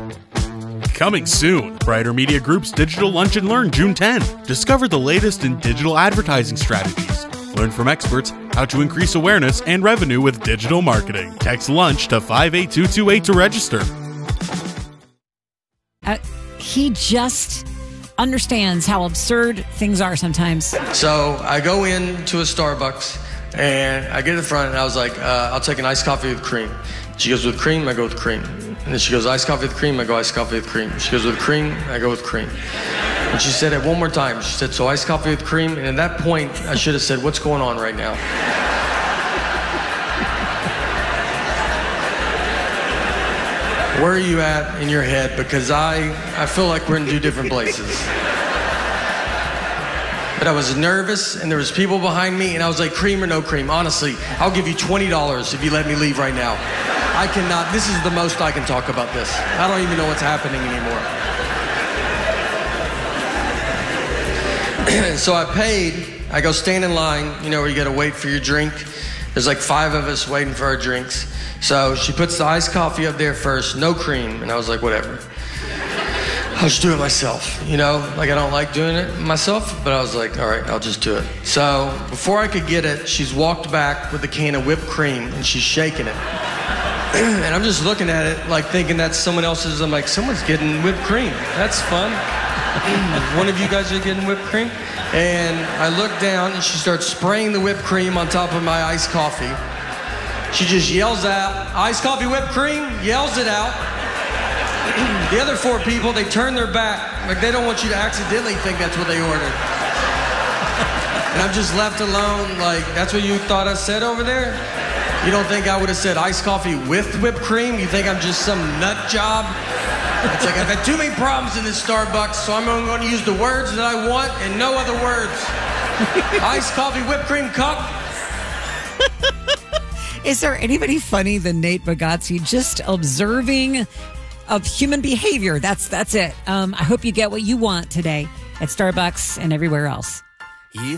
Coming soon, Brighter Media Group's Digital Lunch and Learn June 10. Discover the latest in digital advertising strategies. Learn from experts how to increase awareness and revenue with digital marketing. Text LUNCH to 58228 to register. He just understands how absurd things are sometimes. So I go into a Starbucks and I get to the front and I was like, I'll take an iced coffee with cream. She goes, with cream? I go with cream. And then she goes, iced coffee with cream? I go, iced coffee with cream. She goes, with cream? I go with cream. And she said it one more time. She said, so iced coffee with cream? And at that point, I should have said, what's going on right now? Where are you at in your head? Because I feel like we're in two different places. But I was nervous, and there was people behind me, and I was like, cream or no cream? Honestly, I'll give you $20 if you let me leave right now. I cannot, this is the most I can talk about this. I don't even know what's happening anymore. So I paid, I go stand in line, you know, where you gotta wait for your drink. There's like 5 of us waiting for our drinks. So she puts the iced coffee up there first, no cream, and I was like, whatever. I'll just do it myself, you know? Like, I don't like doing it myself, but I was like, all right, I'll just do it. So before I could get it, she's walked back with a can of whipped cream, and she's shaking it. And I'm just looking at it, like, thinking that's someone else's. I'm like, someone's getting whipped cream. That's fun. One of you guys are getting whipped cream? And I look down, and she starts spraying the whipped cream on top of my iced coffee. She just yells out, iced coffee, whipped cream, yells it out. The other 4 people, they turn their back, like they don't want you to accidentally think that's what they ordered. And I'm just left alone, like, that's what you thought I said over there? You don't think I would have said iced coffee with whipped cream? You think I'm just some nut job? It's like, I've had too many problems in this Starbucks, so I'm only going to use the words that I want and no other words. Iced coffee, whipped cream cup. Is there anybody funny than Nate Bargatze? Just observing of human behavior. That's it. I hope you get what you want today at Starbucks and everywhere else.